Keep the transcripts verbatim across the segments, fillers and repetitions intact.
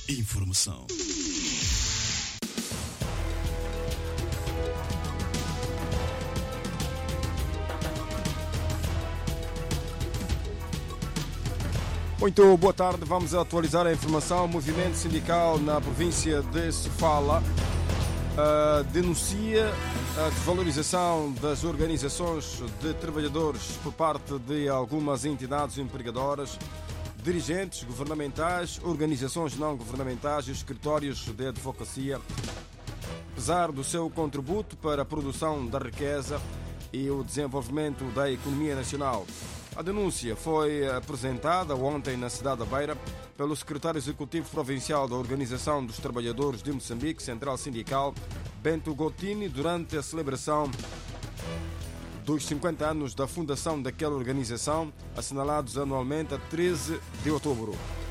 Informação. Muito boa tarde, vamos atualizar a informação. O movimento sindical na província de Sofala uh, denuncia a desvalorização das organizações de trabalhadores por parte de algumas entidades empregadoras, dirigentes governamentais, organizações não governamentais e escritórios de advocacia, apesar do seu contributo para a produção da riqueza e o desenvolvimento da economia nacional. A denúncia foi apresentada ontem na cidade da Beira pelo secretário executivo provincial da Organização dos Trabalhadores de Moçambique, Central Sindical, Bento Gotini, durante a celebração dos cinquenta anos da fundação daquela organização, assinalados anualmente a treze de outubro.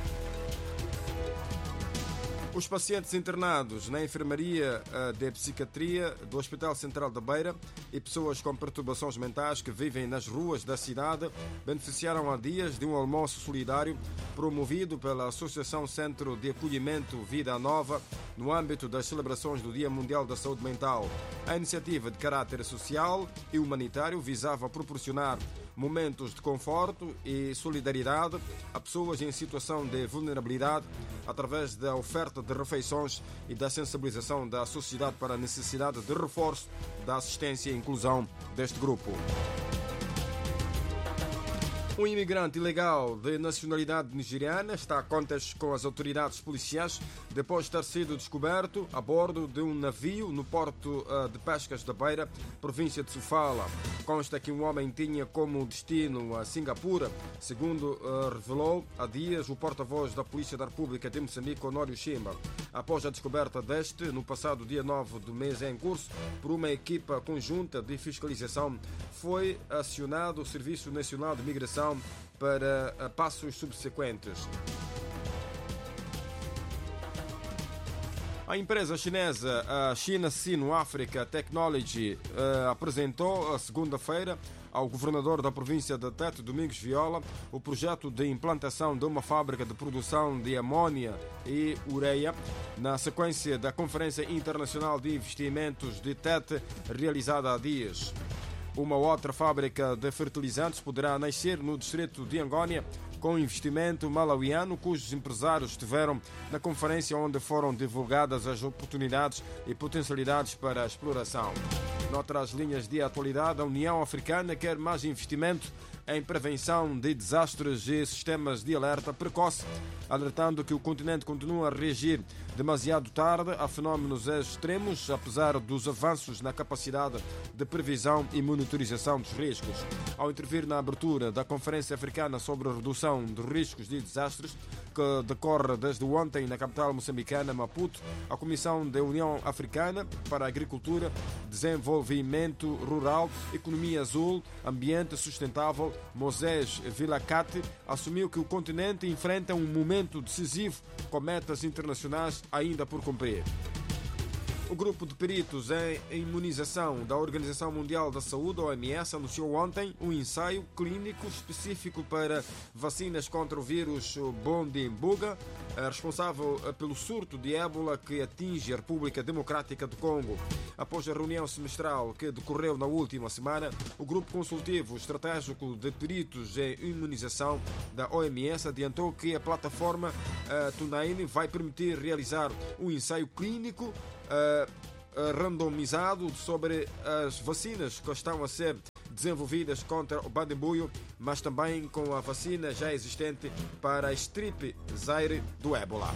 Os pacientes internados na enfermaria de psiquiatria do Hospital Central da Beira e pessoas com perturbações mentais que vivem nas ruas da cidade beneficiaram há dias de um almoço solidário promovido pela Associação Centro de Acolhimento Vida Nova no âmbito das celebrações do Dia Mundial da Saúde Mental. A iniciativa de caráter social e humanitário visava proporcionar momentos de conforto e solidariedade a pessoas em situação de vulnerabilidade através da oferta de refeições e da sensibilização da sociedade para a necessidade de reforço da assistência e inclusão deste grupo. Um imigrante ilegal de nacionalidade nigeriana está a contas com as autoridades policiais depois de ter sido descoberto a bordo de um navio no porto de Pescas da Beira, província de Sofala. Consta que um homem tinha como destino a Singapura, segundo revelou há dias o porta-voz da Polícia da República de Moçambique, Honório Chimba. Após a descoberta deste, no passado dia nove do mês em curso, por uma equipa conjunta de fiscalização, foi acionado o Serviço Nacional de Migração para passos subsequentes. A empresa chinesa a China Sino-Africa Technology uh, apresentou a segunda-feira ao governador da província de Tete, Domingos Viola, o projeto de implantação de uma fábrica de produção de amônia e ureia na sequência da Conferência Internacional de Investimentos de Tete realizada há dias. Uma outra fábrica de fertilizantes poderá nascer no distrito de Angônia com investimento malauiano, cujos empresários estiveram na conferência onde foram divulgadas as oportunidades e potencialidades para a exploração. Noutras linhas de atualidade, a União Africana quer mais investimento em prevenção de desastres e sistemas de alerta precoce, alertando que o continente continua a reagir demasiado tarde a fenómenos extremos, apesar dos avanços na capacidade de previsão e monitorização dos riscos. Ao intervir na abertura da Conferência Africana sobre a Redução dos Riscos de Desastres, que decorre desde ontem na capital moçambicana, Maputo, a Comissão da União Africana para a Agricultura, Desenvolvimento Rural, Economia Azul, Ambiente Sustentável, Moisés Vilacate, assumiu que o continente enfrenta um momento decisivo com metas internacionais ainda por cumprir. O grupo de peritos em imunização da Organização Mundial da Saúde, O M S, anunciou ontem um ensaio clínico específico para vacinas contra o vírus Bundibugyo, responsável pelo surto de ébola que atinge a República Democrática do Congo. Após a reunião semestral que decorreu na última semana, o grupo consultivo estratégico de peritos em imunização da O M S adiantou que a plataforma uh, Tunaine vai permitir realizar um ensaio clínico Uh, uh, randomizado sobre as vacinas que estão a ser desenvolvidas contra o Bundibugyo, mas também com a vacina já existente para a estripe Zaire do ébola.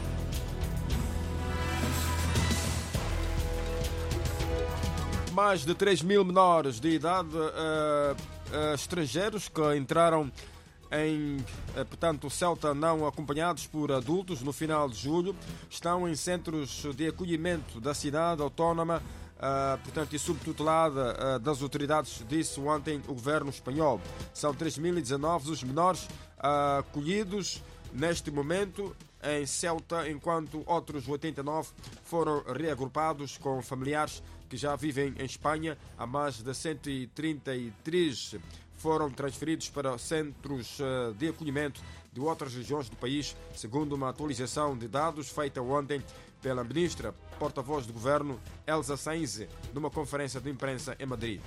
Mais de três mil menores de idade uh, uh, estrangeiros que entraram em, portanto, Ceuta não acompanhados por adultos no final de julho estão em centros de acolhimento da cidade autónoma, uh, portanto, e subtutelada uh, das autoridades, disse ontem o governo espanhol. São três mil e dezanove os menores uh, acolhidos neste momento em Ceuta, enquanto outros oitenta e nove foram reagrupados com familiares que já vivem em Espanha. Há mais de cento e trinta e três foram transferidos para centros de acolhimento de outras regiões do país, segundo uma atualização de dados feita ontem pela ministra porta-voz do governo, Elsa Sainz, numa conferência de imprensa em Madrid.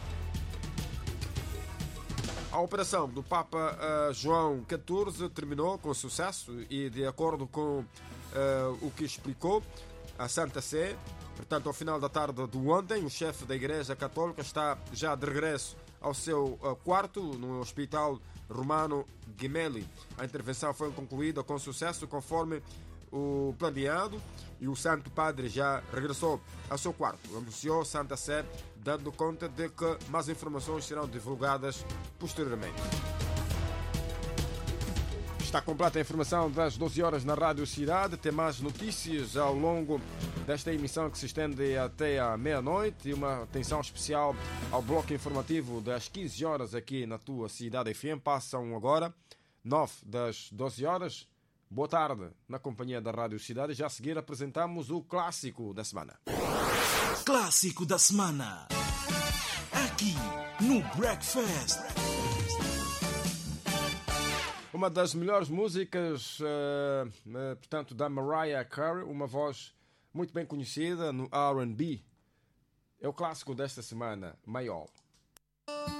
A operação do Papa uh, João catorze terminou com sucesso e, de acordo com uh, o que explicou a Santa Sé, portanto, ao final da tarde de ontem, o chefe da Igreja Católica está já de regresso ao seu uh, quarto no Hospital Romano Gemelli. A intervenção foi concluída com sucesso, conforme o planeado, e o Santo Padre já regressou ao seu quarto, anunciou Santa Sé, dando conta de que mais informações serão divulgadas posteriormente. Está completa a informação das doze horas na Rádio Cidade. Tem mais notícias ao longo desta emissão que se estende até à meia-noite e uma atenção especial ao bloco informativo das quinze horas aqui na tua Cidade F M. Passam agora nove das doze horas. Boa tarde, na companhia da Rádio Cidade. Já a seguir apresentamos o Clássico da Semana. Clássico da Semana. Aqui no Breakfast. Uma das melhores músicas, uh, uh, portanto, da Mariah Carey, uma voz muito bem conhecida no R and B. É o clássico desta semana, Mayall.